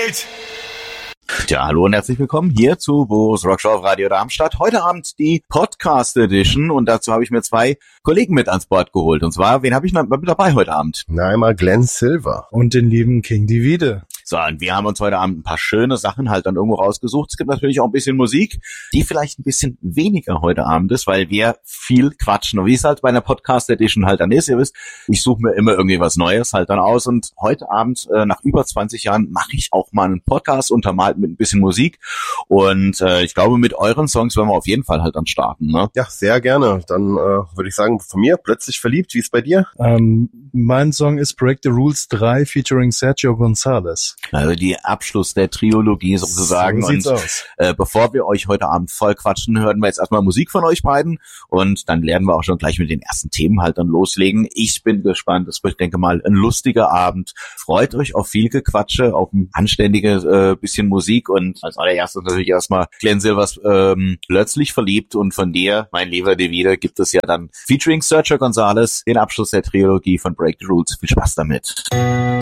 Welt! Ja, hallo und herzlich willkommen hier zu Boris Rockshow auf Radio Darmstadt. Heute Abend die Podcast Edition und dazu habe ich mir zwei Kollegen mit ans Board geholt. Und zwar, wen habe ich noch mit dabei heute Abend? Na, einmal Glenn Silver. Und den lieben King Divide. So, und wir haben uns heute Abend ein paar schöne Sachen halt dann irgendwo rausgesucht. Es gibt natürlich auch ein bisschen Musik, die vielleicht ein bisschen weniger heute Abend ist, weil wir viel quatschen. Und wie es halt bei einer Podcast Edition halt dann ist, ihr wisst, ich suche mir immer irgendwie was Neues halt dann aus. Und heute Abend, nach über 20 Jahren, mache ich auch mal einen Podcast untermalt mit ein bisschen Musik. Und ich glaube, mit euren Songs werden wir auf jeden Fall halt dann starten, ne? Ja, sehr gerne. Dann würde ich sagen, von mir plötzlich verliebt. Wie ist bei dir? Mein Song ist Break the Rules 3 featuring Sergio Gonzalez. Also die Abschluss der Trilogie sozusagen. So sieht's und aus. Bevor wir euch heute Abend voll quatschen, hören wir jetzt erstmal Musik von euch beiden und dann werden wir auch schon gleich mit den ersten Themen halt dann loslegen. Ich bin gespannt. Es wird, denke mal, ein lustiger Abend. Freut euch auf viel Gequatsche, auf ein anständiges bisschen Musik und als allererstes natürlich erstmal Glenn Silvers Plötzlich verliebt und von dir, mein lieber Divide, gibt es ja dann featuring Sergio Gonzalez den Abschluss der Trilogie von Break the Rules. Viel Spaß damit.